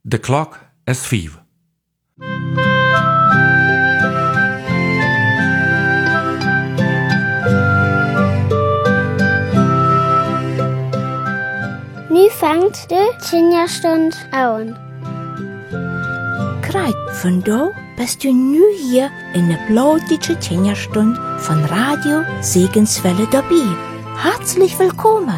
De klok is 5. Nu fängt de Kinderstund an. Kreit, von da bist du nu hier in der blautige Kinderstund von Radio Segenswelle dabei. Herzlich willkommen.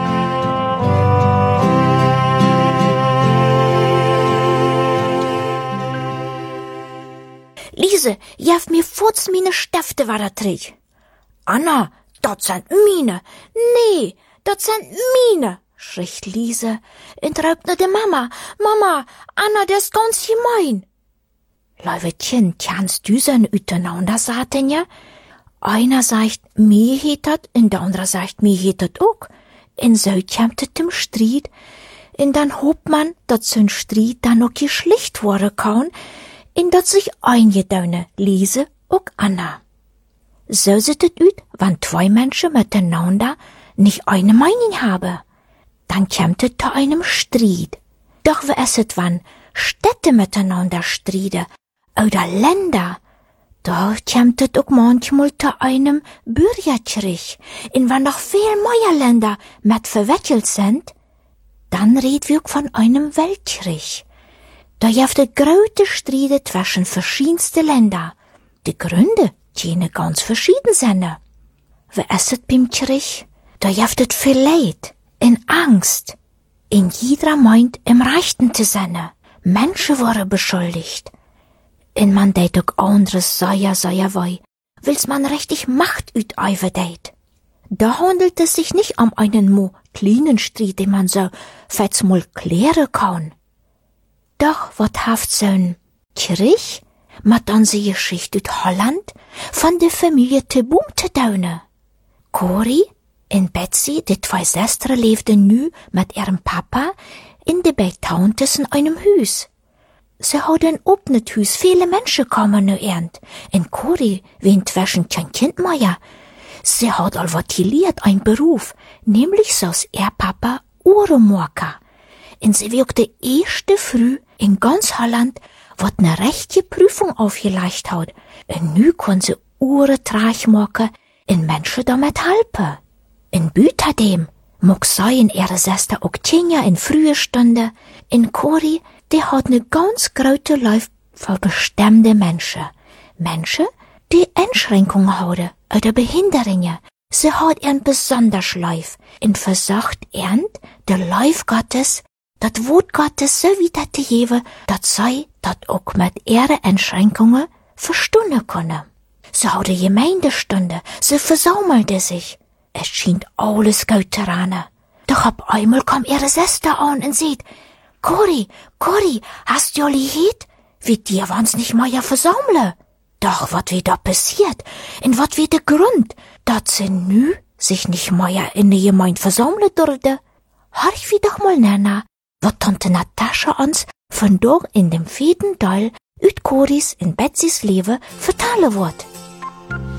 Lise, jef mir furz meine Stifte war da drin. Anna, dat sind meine. Nee, dat sind meine, schrie Lise und raubte de Mama. Mama, Anna, der ist ganz gemein. Leutchen, kannst du so untereinander sagen, ja? Einer sagt, mir heet dat, und der andere sagt, mir heet dat auch. Und so kommt es zum Streit. Und dann hofft man, dass so ein Streit dann noch geschlicht worden kann, und dass sich eingedaunen, Lise und Anna. So sieht es aus, wenn zwei Menschen miteinander nicht eine Meinung haben. Dann kommt es zu einem Streit. Doch wie ist es, wenn Städte miteinander streiten oder Länder? Da kommt es auch manchmal zu einem Bürgerkrieg. Und wenn noch viel mehr Länder mit verwickelt sind, dann reden wir von einem Weltkrieg. Da gibt es große Streite zwischen verschiedensten Ländern. Die Gründe können ganz verschieden sein. Wie ist es beim Krieg? Da gibt es viel Leid und Angst. In jeder meint, im Rechten zu sein. Menschen wurden beschuldigt. Und man deit auch anderes sehr wei, wills man richtig Macht ütäufen deit. Da handelt es sich nicht um einen kleinen Streit, den man so fetz mal klären kann. Doch wat haft so'n Krieg mit unsere Geschichte aus Holland von der Familie de Boom te daunen. Corrie und Betsy, die zwei Schwestern, lebten nu mit ihrem Papa in de Beitauntes in einem Haus. Sie hadden op net Haus viele Menschen kommen nu ernt. Und Corrie, wie inzwischen kein Kind mehr. Sie hat al wat geliert, ein Beruf, nämlich so's ihr Papa Uhrenmacher. Und sie wirkte erste früh in ganz Holland, wat ne rechte Prüfung aufgelegt hat. Und nu kann sie Uhren traag machen und Menschen damit helfen. In Büterdem mag sein ihre Schwester auch Tjenja in frühe Stunde. In Corrie, die hat ne ganz große Life für bestimmte Menschen. Menschen, die Einschränkungen haben oder Behinderungen. Sie hat ihren besonders Life und versucht der Life Gottes, das Wort Gottes so wieder zu geben, dass sie das auch mit ihren Einschränkungen verstehen können. Sie hat eine Gemeindestunde, sie versammelte sich. Es schien alles gut zu rennen. Doch auf einmal kam ihre Schwester an und sagt, Corrie, hast du alle gehört? Wie dir waren's nicht mehr versammeln? Doch wat wie da passiert? Und wat wie der Grund, dass sie nu sich nicht mehr in der Gemeinde versammeln durfte? Horch wie doch mal Nana, wat Tante Natascha uns von dort in dem vierten Teil ut Corries in Betsys Leben vertellen wird.